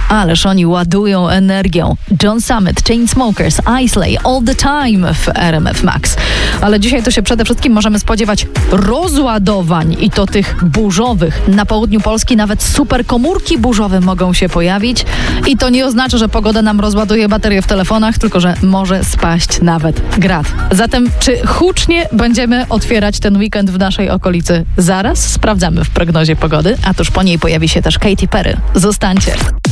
Ależ oni ładują energią. John Summit, Chainsmokers, Islay, All the Time w RMF Max. Ale dzisiaj to się przede wszystkim możemy spodziewać rozładowań i to tych burzowych. Na południu Polski nawet superkomórki burzowe mogą się pojawić i to nie oznacza, że pogoda nam rozładuje baterie w telefonach, tylko że może spaść nawet grad. Zatem czy hucznie będziemy otwierać ten weekend w naszej okolicy? Zaraz sprawdzamy w prognozie pogody, a tuż po niej pojawi się też Katy Perry. Zostańcie.